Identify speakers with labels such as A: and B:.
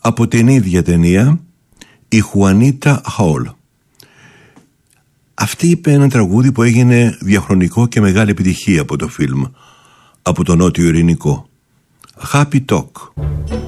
A: από την ίδια ταινία, η Χουανίτα Χαόλ. Αυτή είπε ένα τραγούδι που έγινε διαχρονικό και μεγάλη επιτυχία από το φιλμ, από το Νότιο Ειρηνικό. Happy Talk.